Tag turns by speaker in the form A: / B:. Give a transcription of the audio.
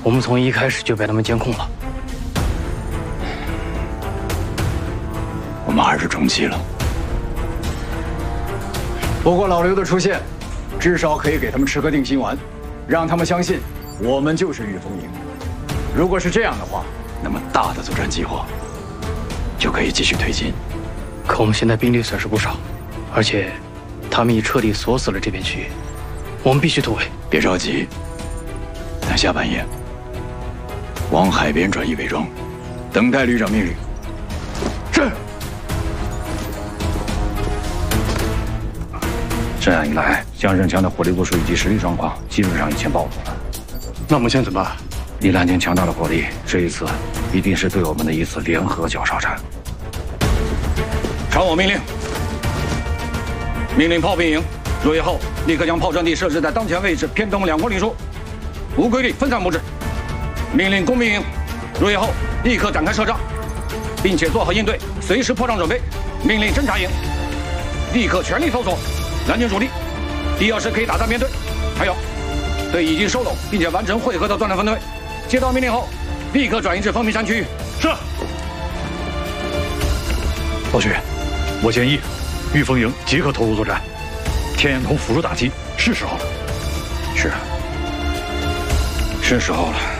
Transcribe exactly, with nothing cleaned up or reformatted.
A: 我们从一开始就被他们监控了。
B: 我们还是中计了。
C: 不过老刘的出现，至少可以给他们吃颗定心丸，让他们相信我们就是御风营。如果是这样的话，
B: 那么大的作战计划就可以继续推进。
A: 可我们现在兵力损失不少，而且他们已彻底锁死了这片区域，我们必须突围。
B: 别着急，等下半夜往海边转移伪装，等待旅长命令。是。
D: 这样一来，江胜强的火力部署以及实力状况基本上已经暴露了。
E: 那我们现在怎么办？
D: 以蓝军强大的火力，这一次一定是对我们的一次联合绞杀战。
F: 传我命令，命令炮兵营入夜后立刻将炮阵地设置在当前位置偏东两公里处，无规律分散布置。命令工兵营入夜后立刻展开设帐，并且做好应对，随时破障准备。命令侦察营立刻全力搜索蓝军主力，必要时可以打散编队。还有，对已经收拢并且完成汇合的作战分队，接到命令后立刻转移至丰平山区域。
E: 是。老徐，我建议御风营即刻投入作战，天眼通辅助打击，是时候了。
D: 是，是时候了。